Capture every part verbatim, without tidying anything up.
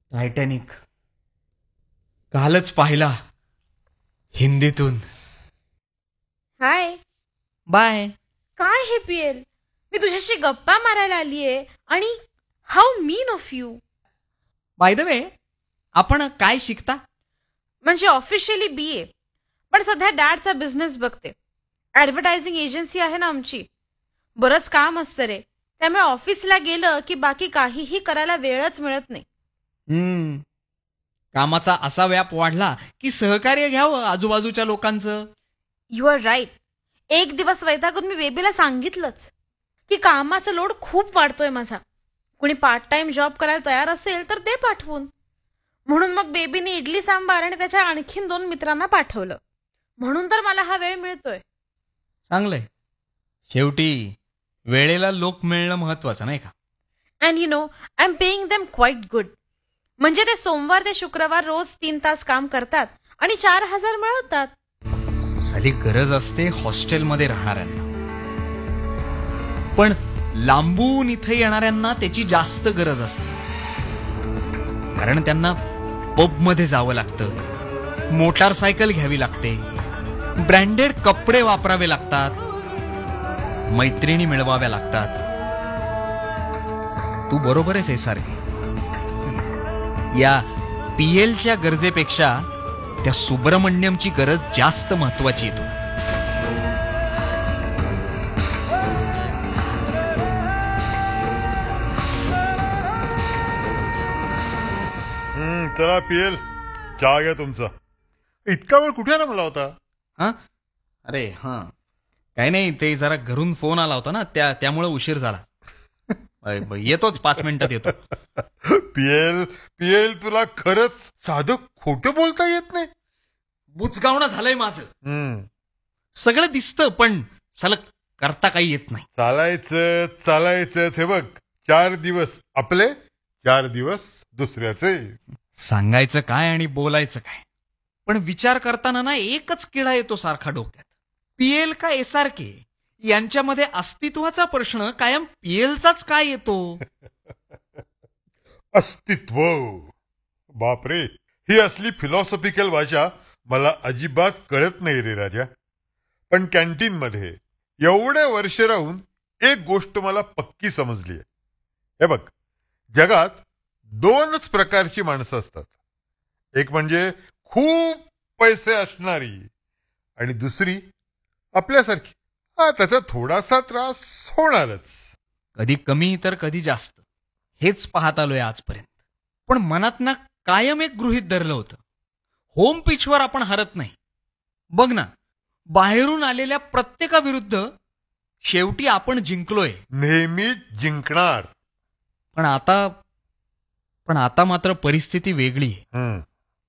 Titanic कालच पाहिला हिंदीतून. हाय. बाय. काय हे पीएल, मी तुझ्याशी गप्पा मारायला आलीये आणि how mean of you. By the way, आपण काय शिकता? म्हणजे ऑफिशियली बी ए, पण सध्या डॅडचा बिझनेस बघते. ऍडव्हर्टायझिंग एजन्सी आहे ना आमची. बरंच काम असतं रे, त्यामुळे ऑफिसला गेलं की बाकी काहीही करायला वेळच मिळत नाही. हम्म कामाचा असा व्याप वाढला की सहकार्य घ्यावं आजूबाजूच्या लोकांचं. You R right. एक दिवस वैतागून मी बेबीला सांगितलंच की कामाचा लोड खूप वाढतोय माझा. कुणी पार्ट टाइम जॉब करायला तयार असेल तर ते पाठवून. म्हणून मग बेबीने इडली सांबार आणि त्याच्या आणखीन दोन मित्रांना पाठवलं. म्हणून तर मला हा वेळ मिळतोय. चांगलंय. शेवटी वेळेला लोक मिळणं महत्वाचं नाही का? And you know, I am paying them quiet good. म्हणजे ते सोमवार ते शुक्रवार रोज तीन तास काम करतात आणि चार हजार मिळवतात. साली गरज असते हॉस्टेलमध्ये राहणाऱ्यांना, पण लांबून इथे येणाऱ्यांना त्याची जास्त गरज असते. कारण त्यांना पबमध्ये जावं लागतं, मोटारसायकल घ्यावी लागते, ब्रँडेड कपडे वापरावे लागतात, मैत्रिणी मिळवाव्या लागतात. तू बरोबर आहेस हे सारखी. या पीएलच्या गरजेपेक्षा त्या सुब्रमण्यमची गरज जास्त महत्वाची येतो. चला पीएल, चहा घ्या तुमचा. इतका वेळ कुठे रमला होता? हा अरे हा काही नाही, ते जरा घरून फोन आला होता ना, त्या त्यामुळे उशीर झाला. येतोच, पाच मिनिटात येतो. पीएल पीएल तुला खरंच साधं खोटं बोलता येत नाही? बुचगावणं झालंय माझं. सगळं दिसतं पण सलग करता काही येत नाही. चालायचं चालायचं. हे बघ, चार दिवस आपले, चार दिवस दुसऱ्याचे. सांगायचं काय आणि बोलायचं काय, पण विचार करताना ना एकच किडा येतो सारखा डोक्यात. पीएल का एसआरके यांच्यामध्ये अस्तित्वाचा प्रश्न कायम पीएलचाच काय येतो? अस्तित्व, बापरे, ही असली फिलॉसॉफिकल भाषा मला अजिबात कळत नाही रे राजा. पण कॅन्टीन मध्ये एवढे वर्ष राहून एक गोष्ट मला पक्की समजली आहे. हे बघ, जगात दोनच प्रकारची माणसं असतात. एक म्हणजे खूप पैसे असणारी आणि दुसरी आपल्यासारखी. हा, त्याचा थोडासा त्रास होणारच, कधी कमी तर कधी जास्त. हेच पाहत आलोय आजपर्यंत. पण मनात ना कायम एक गृहीत धरलं होतं, होम पिचवर आपण हरत नाही. बघ ना, बाहेरून आलेल्या प्रत्येकाविरुद्ध शेवटी आपण जिंकलोय. नेहमी जिंकणार. पण आता पण आता मात्र परिस्थिती वेगळी आहे.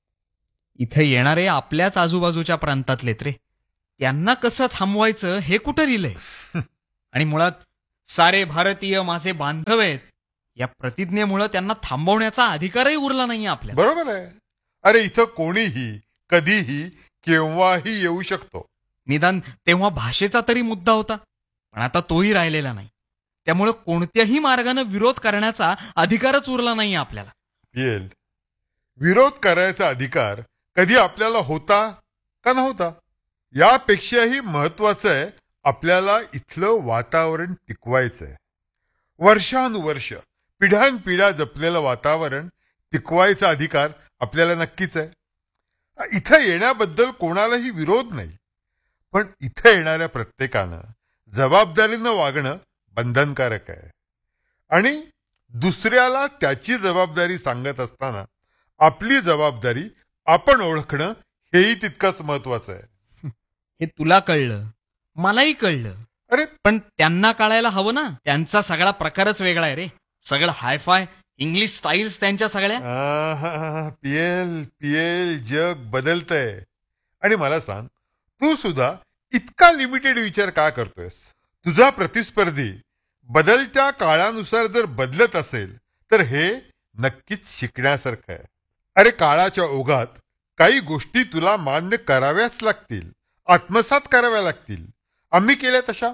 इथे येणारे आपल्याच आजूबाजूच्या प्रांतातलेत रे. त्यांना कसं थांबवायचं हे कुठं लिहिलंय? आणि मुळात सारे भारतीय माझे बांधव आहेत या प्रतिज्ञेमुळे त्यांना थांबवण्याचा अधिकारही उरला नाहीये आपल्या. बरोबर आहे. अरे इथं कोणीही कधीही केव्हाही येऊ शकतो. निदान तेव्हा भाषेचा तरी मुद्दा होता, पण आता तोही राहिलेला नाही. त्यामुळे कोणत्याही मार्गाने विरोध करण्याचा अधिकारच उरला नाहीये आपल्याला. येईल विरोध करायचा अधिकार कधी आपल्याला होता का नव्हता? यापेक्षाही महत्वाचं आहे आपल्याला इथलं वातावरण टिकवायचं आहे. वर्षानुवर्ष पिढ्यानपिढ्या जपलेलं वातावरण टिकवायचा अधिकार आपल्याला नक्कीच आहे. इथं येण्याबद्दल कोणालाही विरोध नाही, पण इथं येणाऱ्या प्रत्येकानं जबाबदारीनं वागणं बंधनकारक आहे. आणि दुसऱ्याला त्याची जबाबदारी सांगत असताना आपली जबाबदारी आपण ओळखणं हेही तितकंच महत्वाचं आहे. हे तुला कळलं, मलाही कळलं. अरे पण त्यांना कळायला हवं ना. त्यांचा सगळा प्रकारच वेगळा आहे रे. सगळं हायफाय इंग्लिश स्टाईल्स त्यांच्या सगळ्या. पीएल पीएल जग बदलतंय. आणि मला सांग, तू सुद्धा इतका लिमिटेड विचार का करतोयस? तुझा प्रतिस्पर्धी बदलत्या काळानुसार जर बदलत असेल तर हे नक्कीच शिकण्यासारखं आहे. अरे काळाच्या ओघात काही गोष्टी तुला मान्य कराव्याच लागतील, आत्मसात कराव्या लागतील. आम्ही केल्या तशा.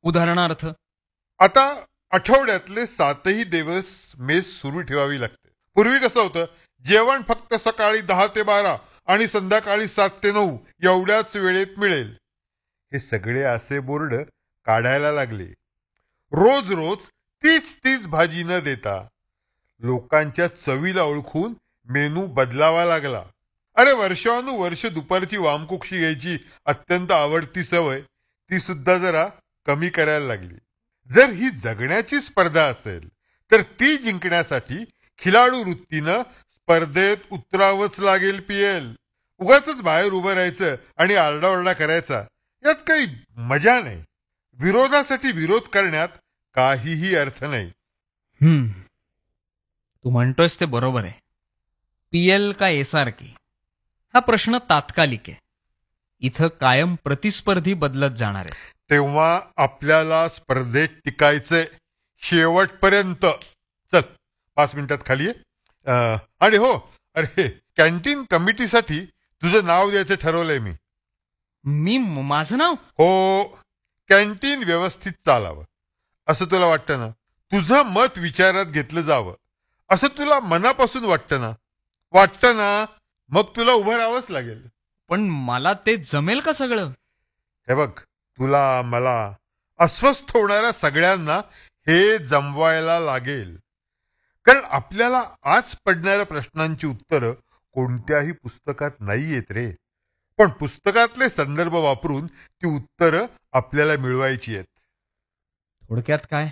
उदाहरणार्थ, आता आठवड्यातले सातही दिवस मेस सुरू ठेवावी लागते. पूर्वी कसं होतं, जेवण फक्त सकाळी दहा ते बारा आणि संध्याकाळी सात ते नऊ एवढ्याच वेळेत मिळेल. हे सगळे असे बोर्ड काढायला लागले. रोज रोज तीच तीच भाजी न देता लोकांच्या चवीला ओळखून मेनू बदलावा लागला. अरे वर्षानुवर्ष दुपारची वामकुक्षी घ्यायची अत्यंत आवडती सवय ती सुद्धा जरा कमी करायला लागली. जर ही जगण्याची स्पर्धा असेल तर ती जिंकण्यासाठी खिलाडू वृत्तीनं स्पर्धेत उतरावंच लागेल. पीएल उगाच बाहेर उभं राहायचं आणि आरडाओरडा करायचा यात काही मजा नाही. विरोधासाठी विरोध करण्यात काहीही अर्थ नाही. हम्म तू म्हणतोयस ते बरोबर आहे. पीएल का एसआरके हा प्रश्न तात्कालिक आहे. इथं कायम प्रतिस्पर्धी बदलत जाणार आहे. तेव्हा आपल्याला स्पर्धेत टिकायचंय शेवटपर्यंत. चल पाच मिनिटात खाली ये. अं, आणि हो, अरे कॅन्टीन कमिटीसाठी तुझं नाव द्यायचं ठरवलंय मी. मी माझं नाव हो, कॅन्टीन व्यवस्थित चालावं असं तुला वाटतं ना? तुझं मत विचारात घेतलं जावं असं तुला मनापासून वाटतं ना? वाटतं ना? मग तुला उभं राहावंच लागेल. पण मला ते जमेल का सगळं? हे बघ, तुला मला अस्वस्थ होणाऱ्या सगळ्यांना हे जमवायला लागेल. कारण आपल्याला आज पडणाऱ्या प्रश्नांची उत्तरं कोणत्याही पुस्तकात नाही येत रे. पण पुस्तकातले संदर्भ वापरून ती उत्तरं आपल्याला मिळवायची आहेत. थोडक्यात काय,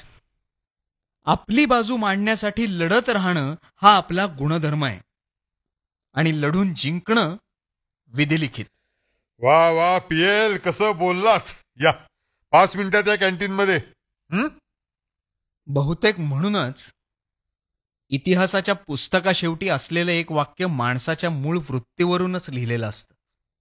आपली बाजू मांडण्यासाठी लढत राहणं हा आपला गुणधर्म आहे आणि लढून जिंकणं विधिलिखित. वा वा पीएल, कसं बोललात. या पाच मिनिटात या कॅन्टीन मध्ये. हं? बहुतेक म्हणूनच इतिहासाच्या पुस्तकाशेवटी असलेलं एक वाक्य माणसाच्या मूळ वृत्तीवरूनच लिहिलेलं असतं.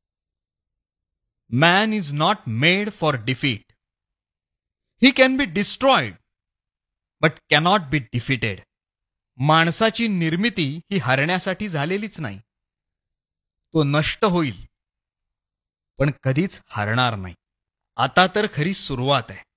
Man is not made for defeat. He can be destroyed but cannot be defeated. माणसाची निर्मिती ही हरण्यासाठी झालेलीच नाही. तो नष्ट होईल पण कधीच हरणार नाही. आता तर खरी सुरुवात आहे.